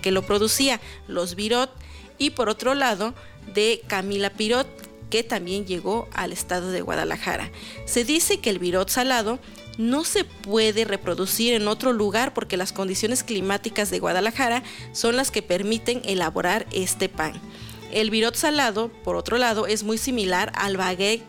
que lo producía, los Virot, y por otro lado de Camila Pirot, que también llegó al estado de Guadalajara. Se dice que el Virot salado no se puede reproducir en otro lugar porque las condiciones climáticas de Guadalajara son las que permiten elaborar este pan. El Virot salado, por otro lado, es muy similar al baguette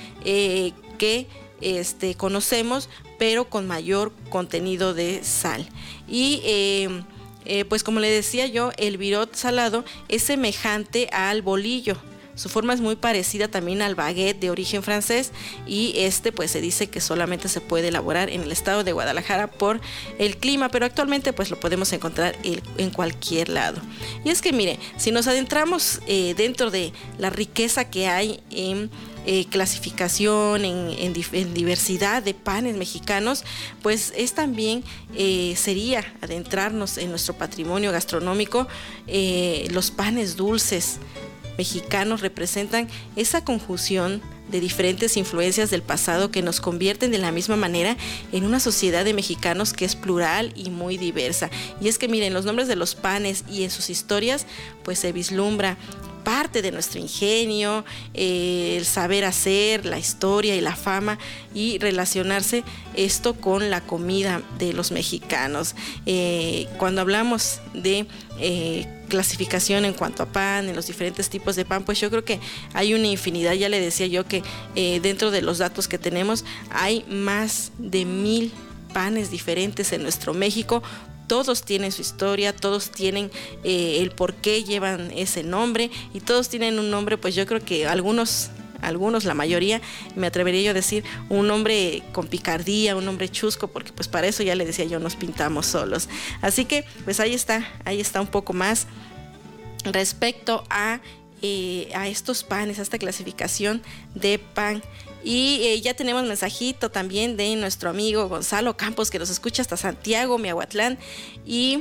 que conocemos, pero con mayor contenido de sal. Y pues como le decía yo, el Virot salado es semejante al bolillo. Su forma es muy parecida también al baguette de origen francés, y pues se dice que solamente se puede elaborar en el estado de Guadalajara por el clima, pero actualmente pues lo podemos encontrar en cualquier lado. Y es que mire, si nos adentramos dentro de la riqueza que hay en clasificación, en diversidad de panes mexicanos, pues es también sería adentrarnos en nuestro patrimonio gastronómico. Los panes dulces mexicanos representan esa conjunción de diferentes influencias del pasado que nos convierten de la misma manera en una sociedad de mexicanos que es plural y muy diversa. Y es que miren, los nombres de los panes y en sus historias pues se vislumbra parte de nuestro ingenio, el saber hacer, la historia y la fama, y relacionarse esto con la comida de los mexicanos. Cuando hablamos de clasificación en cuanto a pan, en los diferentes tipos de pan, pues yo creo que hay una infinidad. Ya le decía yo que dentro de los datos que tenemos hay más de 1000 panes diferentes en nuestro México. Todos tienen su historia, todos tienen el por qué llevan ese nombre, y todos tienen un nombre, pues yo creo que algunos, la mayoría, me atrevería yo a decir, un nombre con picardía, un nombre chusco, porque pues para eso ya le decía yo, nos pintamos solos. Así que pues ahí está un poco más respecto a estos panes, a esta clasificación de pan. Y ya tenemos mensajito también de nuestro amigo Gonzalo Campos, que nos escucha hasta Santiago, Miahuatlán. Y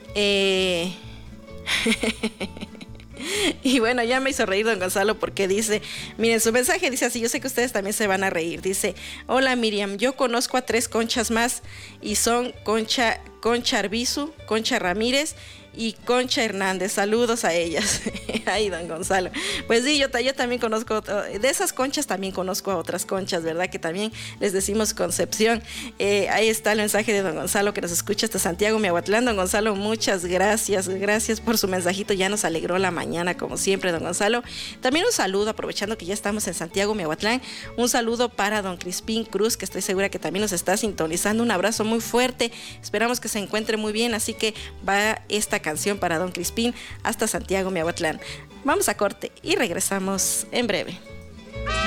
y bueno, ya me hizo reír don Gonzalo porque dice, miren, su mensaje dice así, yo sé que ustedes también se van a reír. Dice: hola Miriam, yo conozco a 3 Conchas más, y son Concha Arbizu, Concha Ramírez y Concha Hernández. Saludos a ellas. Ay, don Gonzalo. Pues sí, yo también conozco, de esas conchas también conozco a otras conchas, ¿verdad? Que también les decimos Concepción. Ahí está el mensaje de don Gonzalo, que nos escucha hasta Santiago, Miahuatlán. Don Gonzalo, muchas gracias por su mensajito, ya nos alegró la mañana como siempre, don Gonzalo. También un saludo, aprovechando que ya estamos en Santiago, Miahuatlán, un saludo para don Crispín Cruz, que estoy segura que también nos está sintonizando. Un abrazo muy fuerte, esperamos que se encuentre muy bien, así que va esta canción para don Crispín hasta Santiago, Miahuatlán. Vamos a corte y regresamos en breve.